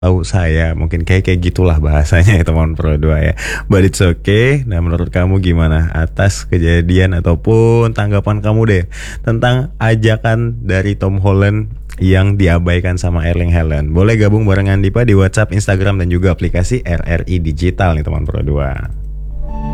tahu saya mungkin kayak gitulah bahasanya ya teman Pro 2 ya. But it's okay. Nah, menurut kamu gimana atas kejadian ataupun tanggapan kamu deh tentang ajakan dari Tom Holland yang diabaikan sama Erling Haaland? Boleh gabung barengan Dipa di WhatsApp, Instagram dan juga aplikasi RRI Digital nih teman Pro 2.